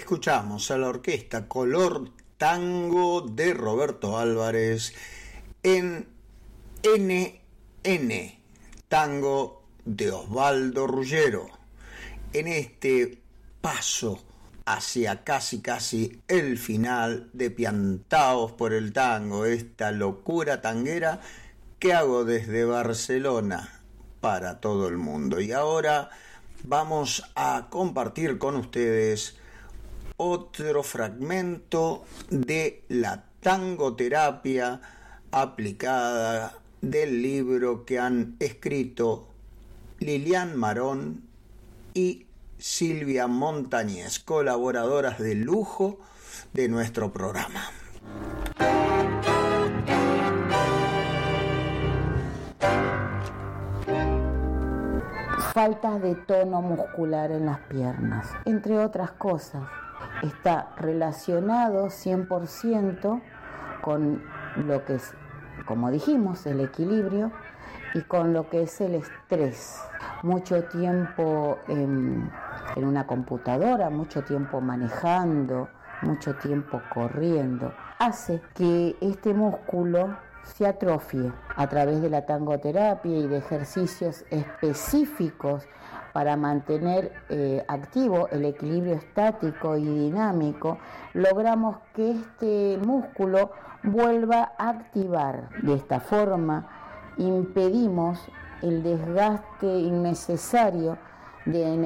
escuchamos a la orquesta Color Tango de Roberto Álvarez en NN, tango de Osvaldo Ruggiero, en este paso hacia casi el final de Piantaos por el Tango, esta locura tanguera que hago desde Barcelona para todo el mundo. Y ahora vamos a compartir con ustedes otro fragmento de la tangoterapia aplicada del libro que han escrito Lilian Marón y Silvia Montañez, colaboradoras de lujo de nuestro programa. Falta de tono muscular en las piernas, entre otras cosas. Está relacionado 100% con lo que es, como dijimos, el equilibrio y con lo que es el estrés. Mucho tiempo en una computadora, mucho tiempo manejando, mucho tiempo corriendo, hace que este músculo se atrofie a través de la tangoterapia y de ejercicios específicos para mantener activo el equilibrio estático y dinámico. Logramos que este músculo vuelva a activar. De esta forma impedimos el desgaste innecesario de